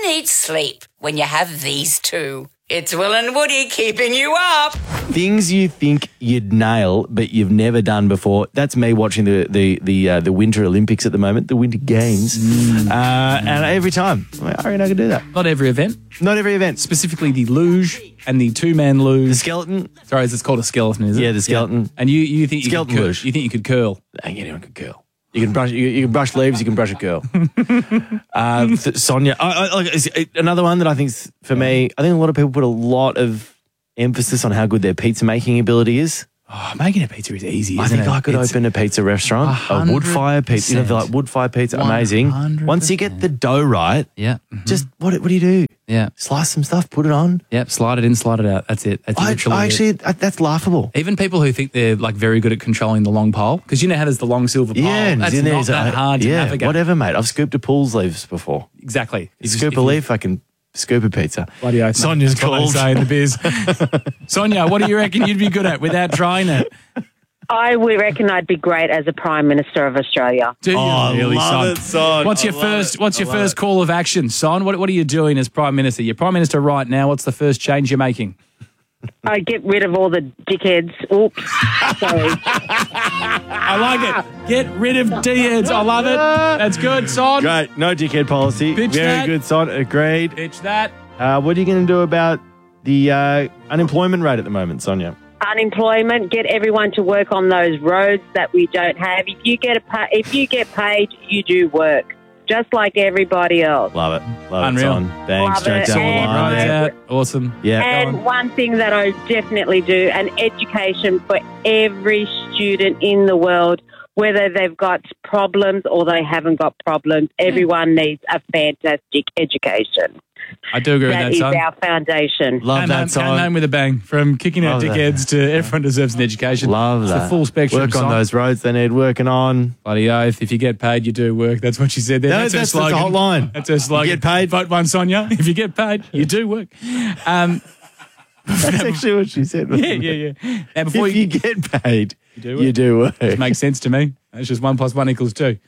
need sleep when you have these two. It's Will and Woody keeping you up. Things you think you'd nail, but you've never done before. That's me watching the Winter Olympics at the moment, the Winter Games. And every time, I reckon I could do that. Not every event. Not every event. Specifically the luge and the two-man luge. The skeleton. Sorry, it's called a skeleton, is it? Yeah, the skeleton. Yeah. And you think skeleton you could luge. You think you could curl? Anyone can curl. You can brush. You can brush leaves. You can brush a curl. Sonia, another one that I think for me, I think a lot of people put a lot of emphasis on how good their pizza making ability is. Oh, making a pizza is easy. I think I could open a pizza restaurant, a wood fire pizza. You know, like wood fire pizza, amazing. 100%. Once you get the dough right, just what do you do? Yeah, slice some stuff, put it on. Yep, slide it in, slide it out. That's it. That's literally that's laughable. Even people who think they're like very good at controlling the long pole, because you know how there's the long silver pole. Yeah, that's not that hard to navigate. Whatever, mate. I've scooped a pool's leaves before. Exactly. You scoop a leaf, I can scoop a pizza. Bloody oath, Sonia's called. Say in the biz. Sonia, what do you reckon you'd be good at without trying it? I would reckon I'd be great as a Prime Minister of Australia. Do you really, love it, Son. What's your first call of action, Son? What are you doing as Prime Minister? You're Prime Minister right now. What's the first change you're making? I get rid of all the dickheads. Oops. Sorry. I like it. Get rid of dickheads. I love it. That's good, Son. Great. No dickhead policy. Pitch Very that. good, Son. Agreed. Pitch that. What are you going to do about the unemployment rate at the moment, Sonia? Unemployment, get everyone to work on those roads that we don't have. If you get paid, you do work, just like everybody else. Love it. Unreal. Son. Bang, Love straight it. down the And line. Right there. out. Awesome. Yeah. And one thing that I definitely do, an education for every student in the world, whether they've got problems or they haven't got problems. Everyone needs a fantastic education. I do agree with that, That is Son. our foundation. Love that, Came Son. home with a bang. From kicking out Love that. dickheads to everyone deserves an education. Love It's that. the full spectrum. Work on Son. those roads they need working on. Bloody oath. If you get paid, you do work. That's what she said there. No, that's her that's slogan. the hot line. That's her slogan. You get paid. Vote one, Sonia. If you get paid, you do work. That's actually what she said. Yeah. Now, before If you get paid, do you do work. It makes sense to me. It's just 1 + 1 = 2.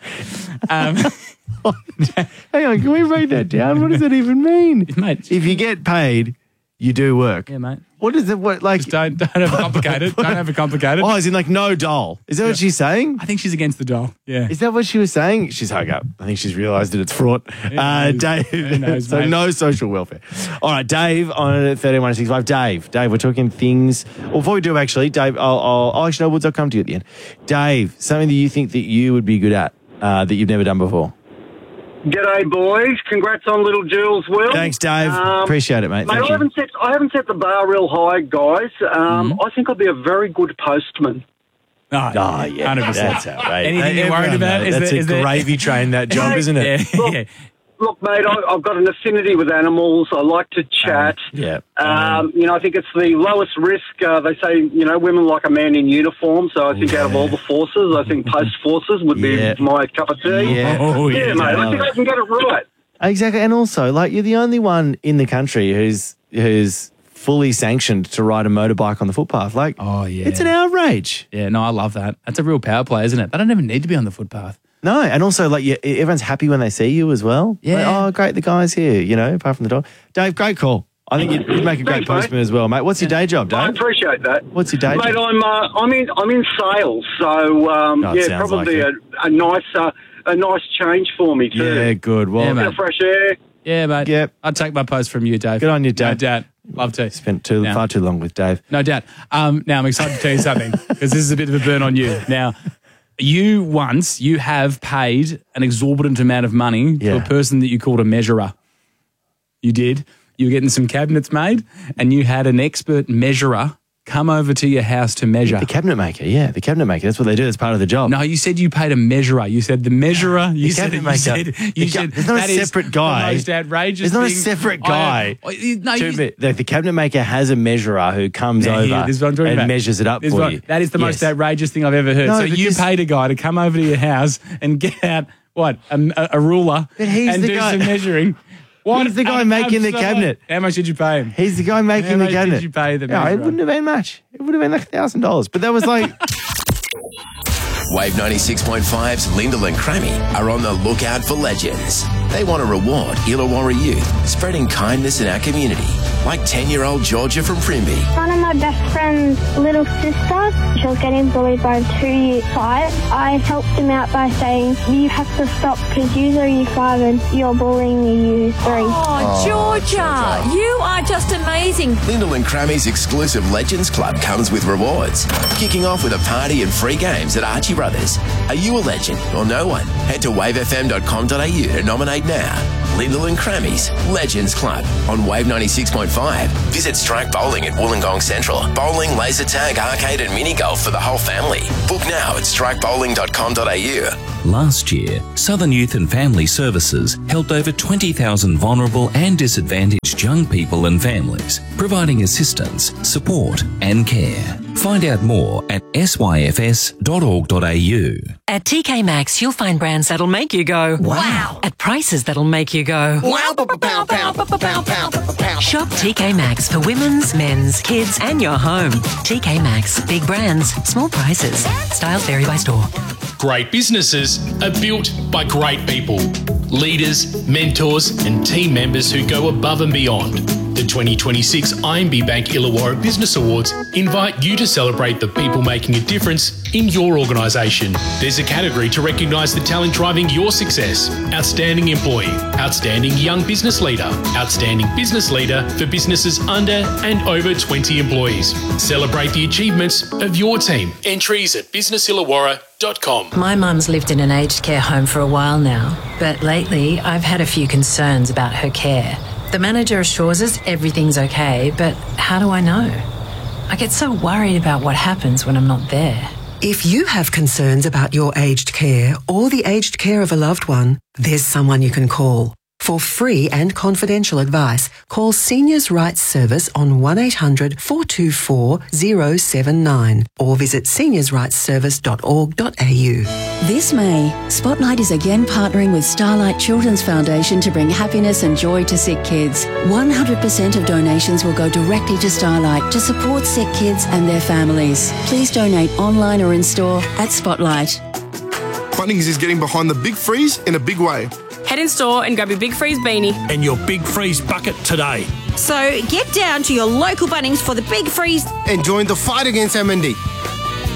Hang on, can we write that down? What does that even mean? Mate. If you get paid, you do work. Yeah, mate. What is it? What like? Just don't overcomplicate it. Don't overcomplicate it. Oh, as in like no doll. Is that what she's saying? I think she's against the doll. Yeah. Is that what she was saying? She's hung up. I think she's realised that it's fraught. Dave, Who knows, so mate? no social welfare. All right, Dave on 13-165. Dave, we're talking things. Well, before we do, actually, Dave, I'll actually know, Woods, I'll come to you at the end. Dave, something that you think that you would be good at that you've never done before. G'day, boys. Congrats on little Jules, Will. Thanks, Dave. Appreciate it, mate. Mate, Thank I you. haven't set the bar real high, guys. I think I'll be a very good postman. Oh, yeah, 100%. that's outrageous. Anything you're worried about? That's a gravy train, that job, isn't it? Yeah. Look, mate, I've got an affinity with animals. I like to chat. Yeah. I think it's the lowest risk. They say, women like a man in uniform. So I think out of all the forces, I think post forces would be my cup of tea. Yeah. Yeah, mate. I think I can get it right. Exactly. And also, like, you're the only one in the country who's fully sanctioned to ride a motorbike on the footpath. Like, it's an outrage. Yeah, no, I love that. That's a real power play, isn't it? They don't even need to be on the footpath. No, and also, like, everyone's happy when they see you as well. Yeah. Like, oh, great, the guy's here, apart from the dog. Dave, great call. I think you'd make a great Thanks, postman mate. as well, mate. What's your day job, I Dave? appreciate that. What's your day Mate, job? I'm in sales, so it sounds probably like a nice change for me too. Yeah, good. Well, Yeah, Bit mate. of fresh air. Yeah, mate. Yep. I'd take my post from you, Dave. Good on you, Dave. No doubt. Love to. spent far too long with Dave. No doubt. Now, I'm excited to tell you something because this is a bit of a burn on you. Now, you have paid an exorbitant amount of money to a person that you called a measurer. You did. You were getting some cabinets made and you had an expert measurer come over to your house to measure. The cabinet maker, the cabinet maker. That's what they do. That's part of the job. No, you said you paid a measurer. You said the measurer. You said cabinet maker. There's not a separate guy. The most outrageous There's not a thing separate guy. The cabinet maker has a measurer who comes over this is what I'm talking and about. measures it up This is for what- you. That is the most outrageous thing I've ever heard. No, so you because- paid a guy to come over to your house and get out, a ruler But he's and the do guy- some measuring. He's the guy making the cabinet. How much did you pay him? He's the guy making How the much cabinet. did you pay the It measurer? wouldn't have been much. It would have been like $1,000. But that was like... Wave 96.5's Lyndall and Crammy are on the lookout for legends. They want to reward Illawarra youth, spreading kindness in our community, like 10-year-old Georgia from Primby. One of my best friend's little sister, she was getting bullied by 2 year 5. I helped him out by saying, you have to stop because you're year 5 and you're bullying year 3. Oh, Georgia, you are just amazing. Lyndall and Crammy's exclusive Legends Club comes with rewards, kicking off with a party and free games at Archie Brothers. Are you a legend or no one? Head to wavefm.com.au to nominate now. Lyndall and Crammy's Legends Club on Wave 96.5. Visit Strike Bowling at Wollongong Central. Bowling, laser tag, arcade and mini golf for the whole family. Book now at strikebowling.com.au. Last year, Southern Youth and Family Services helped over 20,000 vulnerable and disadvantaged young people and families, providing assistance, support and care. Find out more at syfs.org.au. At TK Maxx, you'll find brands that'll make you go, wow! At prices that'll make you go, wow! Shop TK Maxx for women's, men's, kids and your home. TK Maxx. Big brands, small prices. Styles vary by store. Great businesses are built by great people. Leaders, mentors and team members who go above and beyond. The 2026 IMB Bank Illawarra Business Awards invite you to celebrate the people making a difference in your organisation. There's a category to recognise the talent driving your success. Outstanding employee, outstanding young business leader, outstanding business leader for businesses under and over 20 employees. Celebrate the achievements of your team. Entries at businessillawarra.com. My mum's lived in an aged care home for a while now, but lately I've had a few concerns about her care. The manager assures us everything's okay, but how do I know? I get so worried about what happens when I'm not there. If you have concerns about your aged care or the aged care of a loved one, there's someone you can call. For free and confidential advice, call Seniors' Rights Service on 1800 424 079 or visit seniorsrightsservice.org.au. This May, Spotlight is again partnering with Starlight Children's Foundation to bring happiness and joy to sick kids. 100% of donations will go directly to Starlight to support sick kids and their families. Please donate online or in store at Spotlight. Bunnings is getting behind the Big Freeze in a big way. Head in store and grab your Big Freeze beanie and your Big Freeze bucket today. So get down to your local Bunnings for the Big Freeze and join the fight against MND.